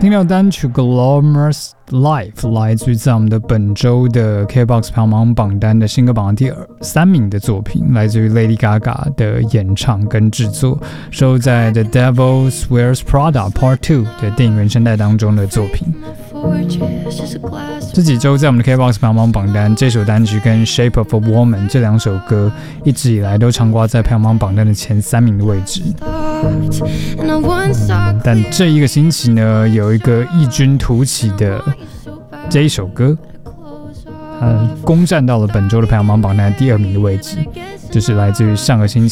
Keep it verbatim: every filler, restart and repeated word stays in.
听到单曲 Glamorous Life 来自于在我们的本周的 K-B O X 排行榜单的新歌榜第三名的作品，来自于 Lady Gaga 的演唱跟制作，收在 The Devil Wears Prada Part 二 的电影原声带当中的作品。这几周在我们的 K-B O X 排行榜单，这首单曲跟 Shape of a Woman 这两首歌一直以来都常挂在排行榜单的前三名的位置。但这一个星期呢，有一个异军突起的这一首歌，它攻占到了本周的排行榜单第二名的位置，就是来自于上个星期